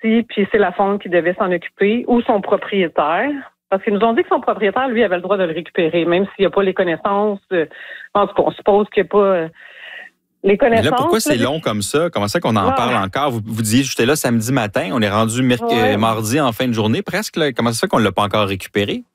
parti, puis c'est la faune qui devait s'en occuper, ou son propriétaire. Parce qu'ils nous ont dit que son propriétaire, lui, avait le droit de le récupérer, même s'il n'y a pas les connaissances. En tout cas, on suppose qu'il n'y a pas les connaissances. Mais là, pourquoi c'est long comme ça? Comment ça qu'on en parle encore? Vous disiez, j'étais là samedi matin, on est rendu mardi en fin de journée presque. Là. Comment ça fait qu'on ne l'a pas encore récupéré?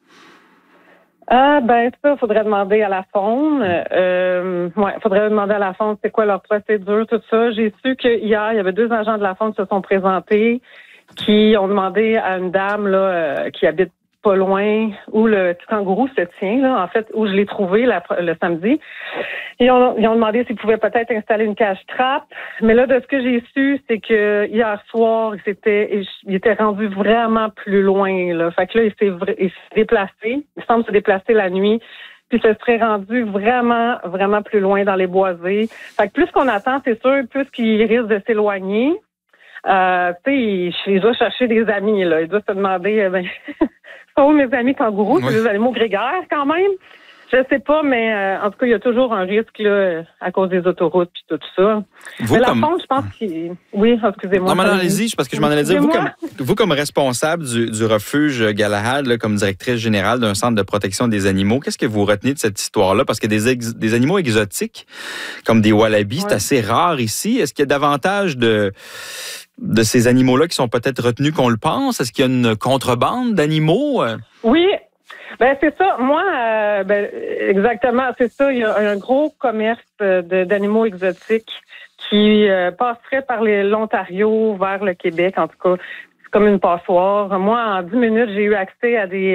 Ça, faudrait demander à la faune. Faudrait demander à la faune c'est quoi leur procédure, tout ça. J'ai su qu'hier, il y avait 2 agents de la faune qui se sont présentés, qui ont demandé à une dame là qui habite pas loin où le kangourou se tient, là, en fait, où je l'ai trouvé le samedi. Ils ont demandé s'ils pouvaient peut-être installer une cage trappe. Mais là, de ce que j'ai su, c'est que hier soir, il était rendu vraiment plus loin, là. Fait que là, il s'est déplacé. Il semble se déplacer la nuit. Puis ça serait rendu vraiment, vraiment plus loin dans les boisés. Fait que plus qu'on attend, c'est sûr, plus qu'il risque de s'éloigner. Il doit chercher des amis, là. Il doit se demander, sont où mes amis kangourous? C'est des animaux grégaires, quand même. Je sais pas, mais en tout cas, il y a toujours un risque là à cause des autoroutes puis tout ça. Mais la faune, je pense qu'il... Oui, excusez-moi. Non, mais allez-y, parce que je m'en allais dire, vous comme responsable du refuge Galahad, là, comme directrice générale d'un centre de protection des animaux, qu'est-ce que vous retenez de cette histoire-là? Parce que des animaux exotiques, comme des wallabies, c'est assez rare ici. Est-ce qu'il y a davantage de ces animaux-là qui sont peut-être retenus qu'on le pense? Est-ce qu'il y a une contrebande d'animaux? Oui. C'est ça. Moi, exactement, c'est ça. Il y a un gros commerce d'animaux exotiques qui passerait par l'Ontario vers le Québec. En tout cas, c'est comme une passoire. Moi, en 10 minutes, j'ai eu accès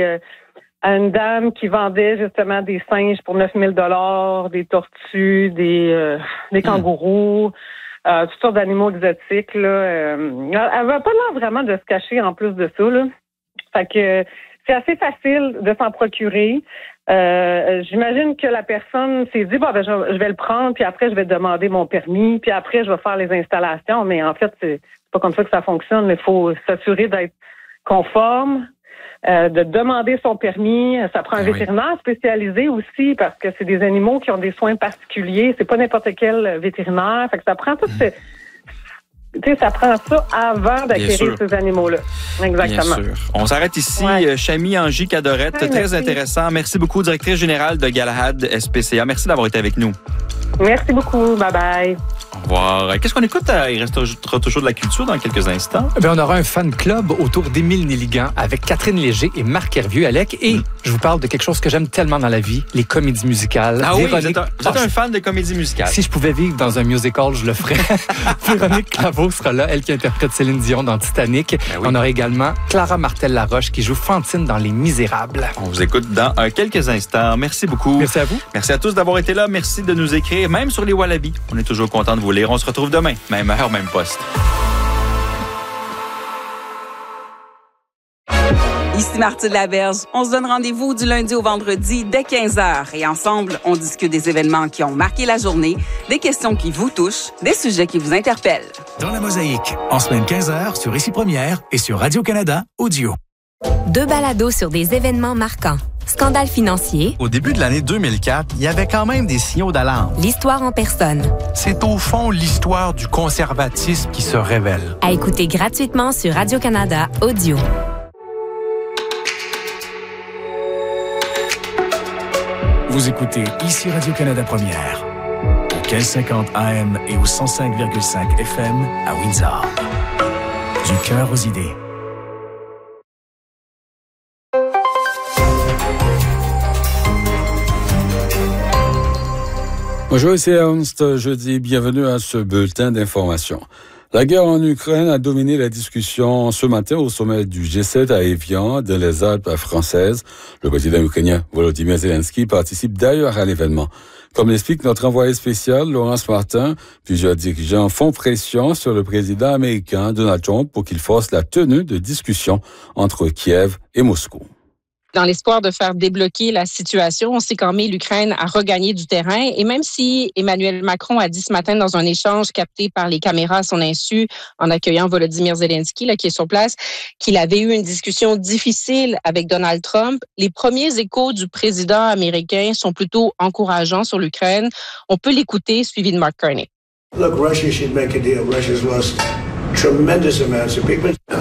à une dame qui vendait justement des singes pour 9 000 $, des tortues, des kangourous. Toutes sortes d'animaux exotiques, là. Elle avait pas l'air vraiment de se cacher en plus de ça, là. Fait que c'est assez facile de s'en procurer. J'imagine que la personne s'est dit, je vais le prendre, puis après, je vais demander mon permis, puis après, je vais faire les installations. Mais en fait, c'est pas comme ça que ça fonctionne. Il faut s'assurer d'être conforme, de demander son permis. Ça prend un vétérinaire spécialisé aussi parce que c'est des animaux qui ont des soins particuliers. C'est pas n'importe quel vétérinaire. Fait que ça prend ça prend ça avant d'acquérir ces animaux-là. Exactement. Bien sûr. On s'arrête ici. Chami Angie Cadorette, très intéressant. Merci beaucoup, directrice générale de Galahad SPCA. Merci d'avoir été avec nous. Merci beaucoup. Bye-bye. Au revoir. Qu'est-ce qu'on écoute? Il restera toujours de la culture dans quelques instants. On aura un fan club autour d'Émile Nelligan avec Catherine Léger et Marc Hervieux-Alec. Et je vous parle de quelque chose que j'aime tellement dans la vie, les comédies musicales. Ah oui, vous êtes un fan de comédies musicales. Si je pouvais vivre dans un musical, je le ferais. Véronique Claveau sera là, elle qui interprète Céline Dion dans Titanic. On aura également Clara Martel-Laroche qui joue Fantine dans Les Misérables. On vous écoute dans quelques instants. Merci beaucoup. Merci à vous. Merci à tous d'avoir été là. Merci de nous écrire, même sur les Wallabies. On est toujours content de vous lire. On se retrouve demain, même heure, même poste. Ici Marthe Laberge. On se donne rendez-vous du lundi au vendredi dès 15h. Et ensemble, on discute des événements qui ont marqué la journée, des questions qui vous touchent, des sujets qui vous interpellent. Dans la Mosaïque, en semaine 15h sur Ici Première et sur Radio-Canada Audio. 2 balados sur des événements marquants. Scandale financier. Au début de l'année 2004, il y avait quand même des signaux d'alarme. L'histoire en personne. C'est au fond l'histoire du conservatisme qui se révèle. À écouter gratuitement sur Radio-Canada Audio. Vous écoutez Ici Radio-Canada Première, au 1550 AM et au 105,5 FM à Windsor. Du cœur aux idées. Bonjour, c'est Ernst. Jeudi, bienvenue à ce bulletin d'information. La guerre en Ukraine a dominé la discussion ce matin au sommet du G7 à Évian, dans les Alpes françaises. Le président ukrainien Volodymyr Zelensky participe d'ailleurs à l'événement. Comme l'explique notre envoyé spécial, Laurence Martin, plusieurs dirigeants font pression sur le président américain Donald Trump pour qu'il force la tenue de discussions entre Kiev et Moscou. Dans l'espoir de faire débloquer la situation, on sait qu'en mai, l'Ukraine a regagné du terrain. Et même si Emmanuel Macron a dit ce matin dans un échange capté par les caméras à son insu, en accueillant Volodymyr Zelensky, qui est sur place, qu'il avait eu une discussion difficile avec Donald Trump, les premiers échos du président américain sont plutôt encourageants sur l'Ukraine. On peut l'écouter, suivi de Mark Carney. Look, Russia should make a deal. Russia's lost tremendous amounts of people.